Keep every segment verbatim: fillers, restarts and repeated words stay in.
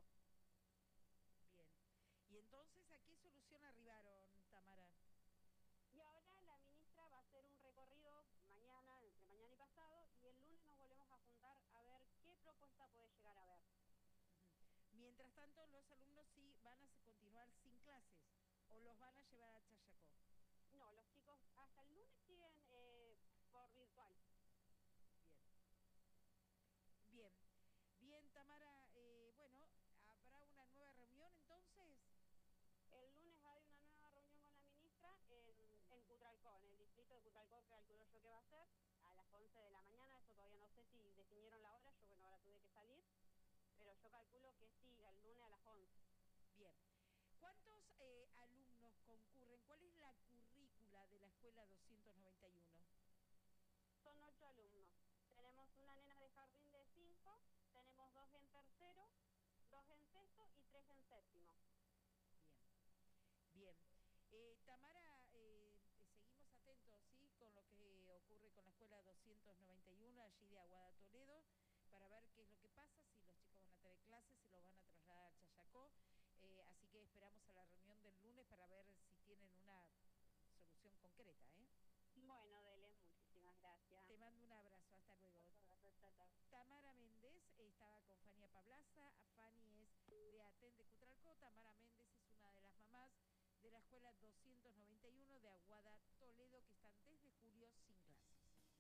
Chaco. Bien. ¿Y entonces a qué solución arribaron, Tamara? Y ahora la ministra va a hacer un recorrido mañana, entre mañana y pasado, y el lunes nos volvemos a juntar a ver qué propuesta puede llegar a ver. Uh-huh. Mientras tanto, los alumnos sí van a continuar sin clases o los van a llevar a Chayacó. No, los chicos hasta el lunes siguen eh, por virtual. Bien. Bien. Bien, Tamara, eh, bueno, ¿habrá una nueva reunión entonces? El lunes hay una nueva reunión con la ministra en, en Cutralcó, en el distrito de Cutralcó, que calculo yo que va a ser a las once de la mañana. Eso todavía no sé si definieron la hora, yo bueno, ahora tuve que salir, pero yo calculo que sí, el lunes a las once. Bien. ¿Cuántos eh, alumnos concurren? ¿Cuál es la currícula de la escuela doscientos noventa y uno? Son ocho alumnos. Tenemos una nena de jardín de cinco, tenemos dos en tercero, dos en sexto y tres en séptimo. Bien, bien. Eh, Tamara, eh, seguimos atentos, ¿sí?, con lo que ocurre con la escuela doscientos noventa y uno allí de Aguada Toledo, para ver qué es lo que pasa, si los chicos van a tener clases, si los van a trasladar a Chayacó. Eh, así que esperamos a la reunión del lunes para ver si tienen una solución concreta, ¿eh? Bueno, Dele, muchísimas gracias. Te mando un abrazo, hasta luego. Tamara Méndez estaba con Fania Pablaza. Fanny es de Aten de Cutralcó. Tamara Méndez es una de las mamás de la escuela doscientos noventa y uno de Aguada Toledo, que están desde julio sin clases.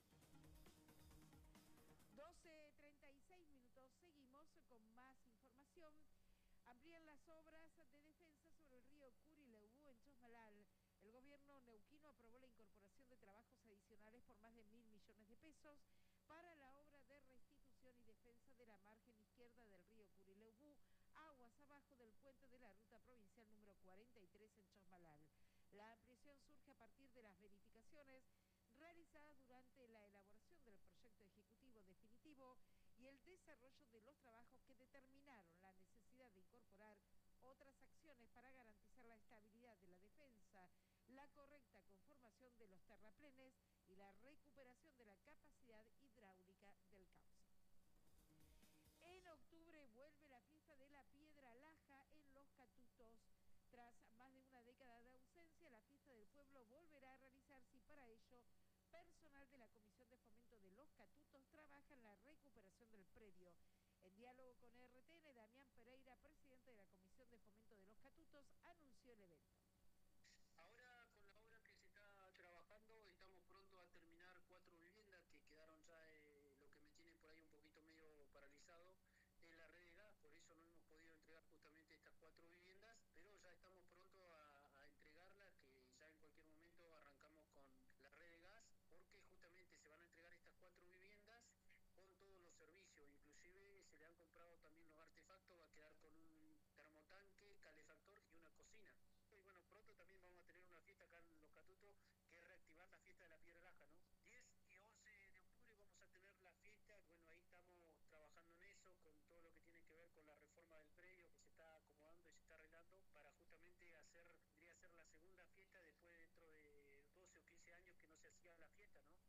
doce treinta y seis minutos, seguimos con más información. Amplían las obras de defensa sobre el río Curileubú en Chosmalal. El gobierno neuquino aprobó la incorporación de trabajos adicionales por más de mil millones de pesos para la obra de restitución y defensa de la margen izquierda del río Curileubú, aguas abajo del puente de la ruta provincial número cuarenta y tres en Chosmalal. La ampliación surge a partir de las verificaciones realizadas durante la elaboración del proyecto ejecutivo definitivo y el desarrollo de los trabajos que determinaron la necesidad de incorporar otras acciones para garantizar la estabilidad de la defensa, la correcta conformación de los terraplenes y la recuperación de la capacidad hidráulica del cauce. En octubre vuelve la fiesta de la Piedra Laja en Los Catutos. Tras más de una década de ausencia, la fiesta del pueblo volverá a realizarse y para ello personal de la Comisión de Fomento de Los Catutos trabaja en la recuperación del predio. En diálogo con R T N, Damián Pereira, presidente de la Comisión de Fomento de Los Catutos, anunció el evento. Ahora con la obra que se está trabajando estamos pronto a terminar cuatro viviendas que quedaron ya, eh, lo que me tiene por ahí un poquito medio paralizado es la red de gas, por eso no hemos podido entregar justamente estas cuatro viviendas, pero ya estamos pronto a, a entregarlas, que ya en cualquier momento arrancamos con la red de gas, porque justamente se van a entregar estas cuatro viviendas con todos los servicios, inclusive se le han comprado también los artefactos, va a quedar con un termotanque, calefactor y una cocina. Y bueno, pronto también vamos a tener una fiesta acá en Los Catutos, que es reactivar la fiesta de la Piedra Laja, ¿no? diez y once de octubre vamos a tener la fiesta, bueno, ahí estamos trabajando en eso, con todo lo que tiene que ver con la reforma del predio, que se está acomodando y se está arreglando, para justamente hacer, tendría ser la segunda fiesta después dentro de doce o quince años que no se hacía la fiesta, ¿no?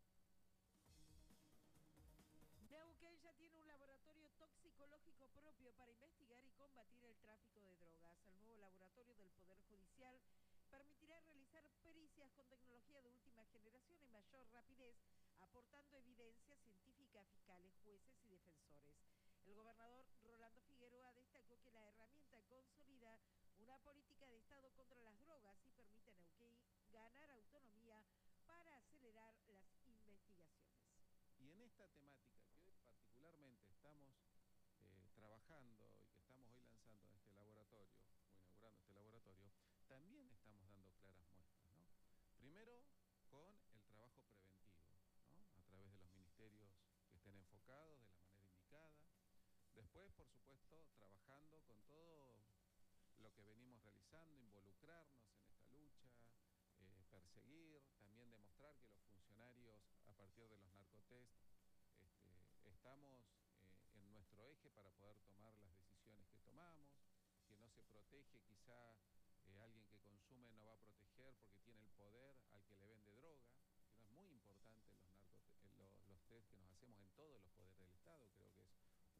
Neuquén ya tiene un laboratorio toxicológico propio para investigar y combatir el tráfico de drogas. El nuevo laboratorio del Poder Judicial permitirá realizar pericias con tecnología de última generación y mayor rapidez, aportando evidencia científica a fiscales, jueces y defensores. El gobernador Rolando Figueroa destacó que la herramienta consolida una política de Estado contra las drogas y permite a Neuquén ganar autonomía para acelerar las investigaciones. Y en esta temática que hoy particularmente estamos eh, trabajando y que estamos hoy lanzando en este laboratorio, o inaugurando este laboratorio, también estamos dando claras muestras, ¿no? Primero, con el trabajo preventivo, ¿no?, a través de los ministerios que estén enfocados de la manera indicada. Después, por supuesto, trabajando con todo lo que venimos realizando, involucrarnos en esta lucha, Eh, perseguir, también demostrar que los funcionarios, a partir de los narcotest, este, estamos eh, en nuestro eje para poder tomar las decisiones que tomamos, que no se protege quizá eh, alguien que consume, no va a proteger porque tiene el poder al que le vende droga, sino es muy importante los, narcote- los, los test que nos hacemos en todos los poderes.